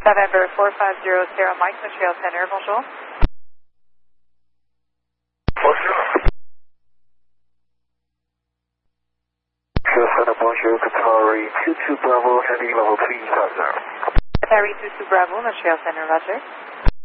November 450 Sierra Mike, Montreal Center, bonjour. Bonjour. Montreal Center, bonjour. Qatari 22 Bravo, heading level 3000. Qatari 22 Bravo, Montreal Center, roger.